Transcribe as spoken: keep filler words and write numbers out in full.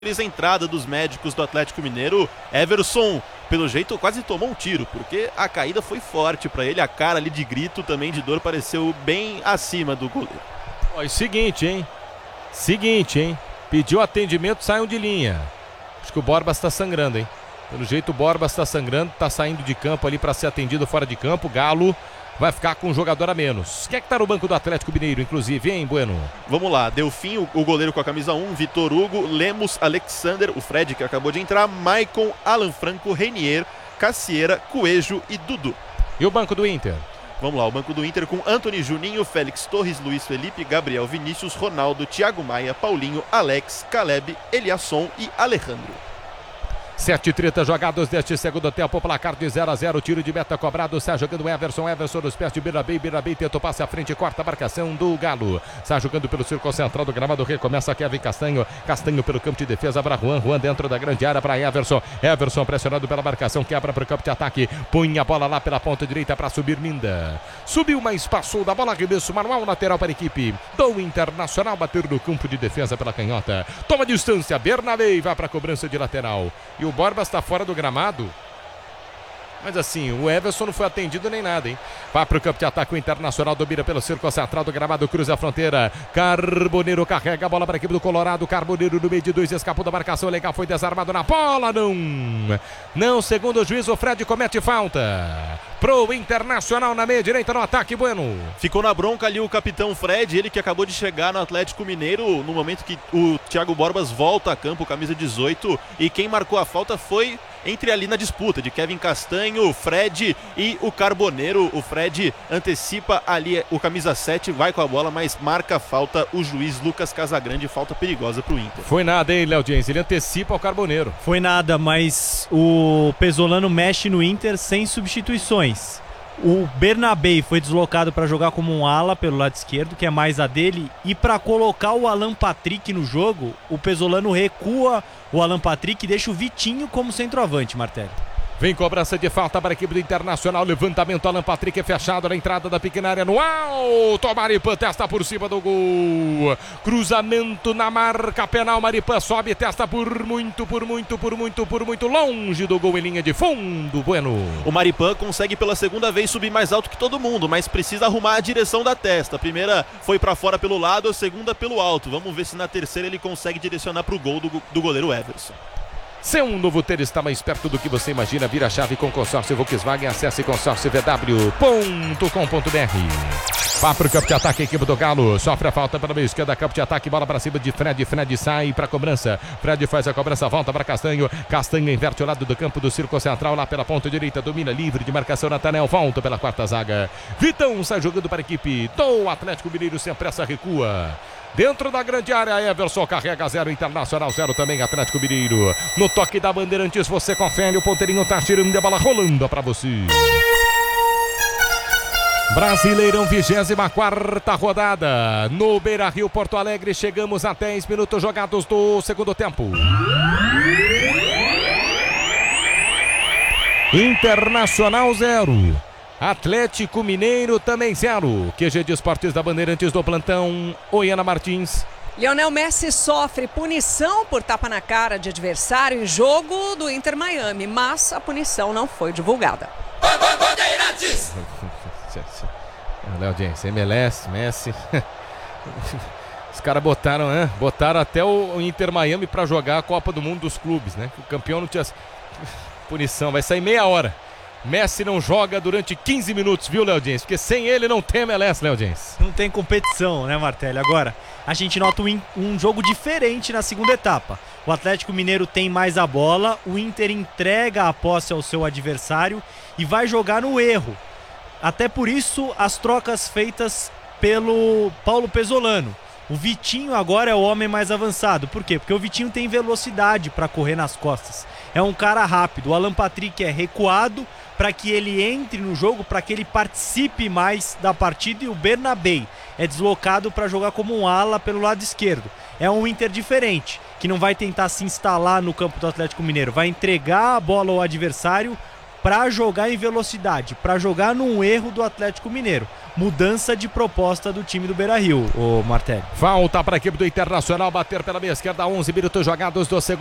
Feliz a entrada dos médicos do Atlético Mineiro. Everson, pelo jeito, quase tomou um tiro, porque a caída foi forte para ele. A cara ali de grito, também de dor, pareceu bem acima do goleiro. Ó, e seguinte, hein? Seguinte, hein? Pediu atendimento, saiam de linha. Acho que o Borba está sangrando, hein? Pelo jeito, o Borba está sangrando, está saindo de campo ali para ser atendido fora de campo. Galo vai ficar com um jogador a menos. Quem é que tá no banco do Atlético Mineiro, inclusive, hein, Bueno? Vamos lá, Delfim, o, o goleiro com a camisa um, Vitor Hugo, Lemos, Alexander, o Fred que acabou de entrar, Maicon, Alan Franco, Renier, Cassieira, Coelho e Dudu. E o banco do Inter? Vamos lá, o banco do Inter com Antony, Juninho, Félix Torres, Luiz Felipe, Gabriel Vinícius, Ronaldo, Thiago Maia, Paulinho, Alex, Caleb, Eliasson e Alejandro. sete e trinta jogados deste segundo tempo, placar de zero a zero, tiro de meta cobrado, está jogando Everson, Everson nos pés de Birabei, Birabei tenta o passe à frente, corta a marcação do Galo, está jogando pelo círculo central do gramado, recomeça Kevin Castanho, Castanho pelo campo de defesa para Juan, Juan dentro da grande área para Everson, Everson pressionado pela marcação, quebra para o campo de ataque, põe a bola lá pela ponta direita para subir Minda, subiu, mas passou da bola, arremesso manual lateral para a equipe do Internacional, bater no campo de defesa pela canhota, toma distância, Bernabei vai para a cobrança de lateral, e o O Borba está fora do gramado. Mas assim, o Everson não foi atendido nem nada, hein? Vai para o campo de ataque, o Internacional domina pelo círculo central do gramado, cruza a fronteira. Carboneiro carrega a bola para a equipe do Colorado. Carboneiro no meio de dois, escapou da marcação legal, foi desarmado na bola. Não, não, segundo o juiz, o Fred comete falta. Pro Internacional na meia direita no ataque, Bueno. Ficou na bronca ali o capitão Fred, ele que acabou de chegar no Atlético Mineiro no momento que o Thiago Borbas volta a campo, camisa dezoito, e quem marcou a falta foi entre ali na disputa de Kevin Castanho, Fred e o Carboneiro. O Fred antecipa ali o camisa sete, vai com a bola, mas marca a falta o juiz Lucas Casagrande, falta perigosa pro Inter. Foi nada, hein, Léo Dias? Ele antecipa o Carboneiro. Foi nada, mas o Pesolano mexe no Inter sem substituições. O Bernabei foi deslocado para jogar como um ala pelo lado esquerdo, que é mais a dele, e para colocar o Alan Patrick no jogo, o Pesolano recua o Alan Patrick e deixa o Vitinho como centroavante, Martelli. Vem cobrança de falta para a equipe do Internacional, levantamento, Alan Patrick é fechado na entrada da pequena área no alto, Maripã testa por cima do gol, cruzamento na marca penal, Maripã sobe, testa por muito, por muito, por muito, por muito longe do gol em linha de fundo, Bueno. O Maripã consegue pela segunda vez subir mais alto que todo mundo, mas precisa arrumar a direção da testa. A primeira foi para fora pelo lado, a segunda pelo alto. Vamos ver se na terceira ele consegue direcionar para o gol do, do goleiro Everson. Ser um novo ter está mais perto do que você imagina. Vira a chave com consórcio Volkswagen. Acesse consórcio v w ponto com ponto b r. Vá para o campo de ataque, equipe do Galo. Sofre a falta pela meia esquerda. Campo de ataque, bola para cima de Fred. Fred sai para a cobrança. Fred faz a cobrança, volta para Castanho. Castanho inverte o lado do campo do círculo central. Lá pela ponta direita, domina livre de marcação. Natanel volta pela quarta zaga. Vitão sai jogando para a equipe do Atlético Mineiro. Sem pressa, recua. Dentro da grande área, Everson carrega zero, Internacional zero também, Atlético Mineiro. No toque da Bandeirantes, você confere, o ponteirinho tá tirando a bola, rolando pra você. Brasileirão, vigésima quarta rodada. No Beira-Rio, Porto Alegre, chegamos a dez minutos jogados do segundo tempo. Internacional zero. Atlético Mineiro também zero. Q G de Esportes da Bandeirantes do plantão, Oiana Martins. Lionel Messi sofre punição por tapa na cara de adversário em jogo do Inter Miami, mas a punição não foi divulgada. Bandeirantes! Léo Dias, M L S, Messi. Os caras botaram, né? Botaram até o Inter Miami pra jogar a Copa do Mundo dos clubes, né? O campeão não tinha punição, vai sair meia hora. Messi não joga durante quinze minutos, viu, Léo Dias? Porque sem ele não tem M L S, Léo Dias. Não tem competição, né, Martelli? Agora, a gente nota um, um jogo diferente na segunda etapa. O Atlético Mineiro tem mais a bola, o Inter entrega a posse ao seu adversário e vai jogar no erro. Até por isso, as trocas feitas pelo Paulo Pesolano. O Vitinho agora é o homem mais avançado. Por quê? Porque o Vitinho tem velocidade para correr nas costas. É um cara rápido. O Alan Patrick é recuado para que ele entre no jogo, para que ele participe mais da partida. E o Bernabei é deslocado para jogar como um ala pelo lado esquerdo. É um Inter diferente, que não vai tentar se instalar no campo do Atlético Mineiro. Vai entregar a bola ao adversário para jogar em velocidade, para jogar num erro do Atlético Mineiro. Mudança de proposta do time do Beira-Rio, o Martelli. Falta para a equipe do Internacional bater pela meia esquerda, onze minutos jogados do segundo.